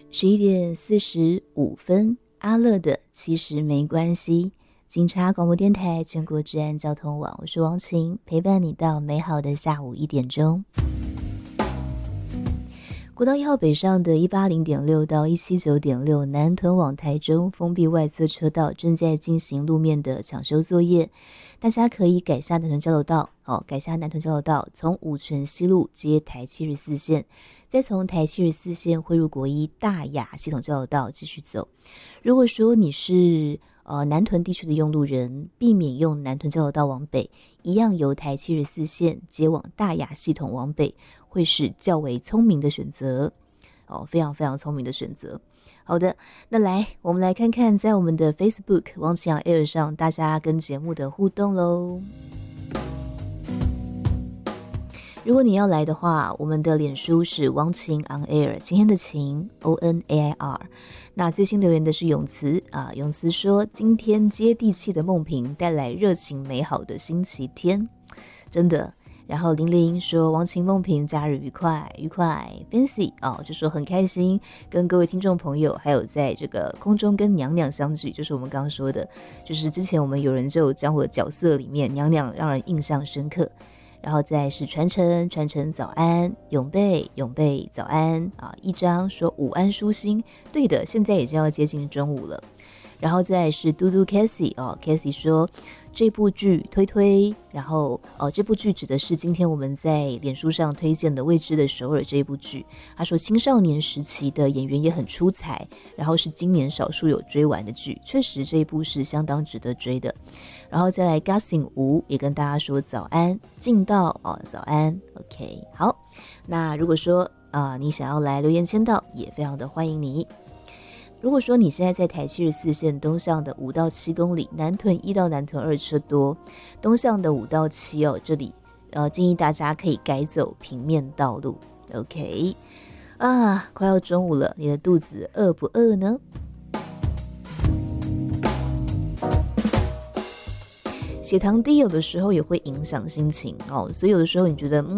11:45，阿乐的其实没关系。警察广播电台全国治安交通网，我是王晴，陪伴你到美好的下午1点钟。国道1号北上的180.6到179.6南屯往台中封闭外侧车道正在进行路面的抢修作业，大家可以改下南屯交流道，改下南屯交流道，从五权西路接台74线，再从台74线汇入国一大雅系统交流道继续走。如果说你是南屯地区的用路人，避免用南屯交流道往北，一样由台74线接往大雅系统往北，会是较为聪明的选择非常非常聪明的选择。好的，那来我们来看看在我们的 Facebook 汪晴 on air 上大家跟节目的互动咯。如果你要来的话，我们的脸书是汪晴 on air， 晴天的晴 ONAIR。 那最新留言的是永慈永慈说今天接地气的梦萍带来热情美好的星期天，真的。然后玲玲说王晴梦萍假日愉快 Fancy 就说很开心跟各位听众朋友还有在这个空中跟娘娘相聚，就是我们刚刚说的，就是之前我们有人就讲我的角色里面娘娘让人印象深刻。然后再是传承早安，永贝早安一章说午安舒心，对的，现在已经要接近中午了。然后再是嘟嘟 Cassie Cassie 说这部剧推，然后这部剧指的是今天我们在脸书上推荐的《未知的首尔》这一部剧。他说青少年时期的演员也很出彩，然后是今年少数有追完的剧，确实这一部是相当值得追的。然后再来 Gassing 吴也跟大家说早安，进到早安 OK 好。那如果说你想要来留言签到，也非常的欢迎你。如果说你现在在台74线东向的5到7公里，南屯1到南屯2车多，东向的5到7这里建议大家可以改走平面道路 OK 快要中午了，你的肚子饿不饿呢？血糖低有的时候也会影响心情所以有的时候你觉得